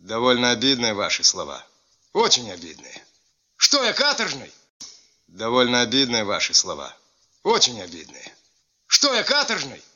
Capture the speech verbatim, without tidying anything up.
Довольно обидные ваши слова. Очень обидные. Что я, каторжный? Довольно обидные ваши слова. Очень обидные. Что я, каторжный?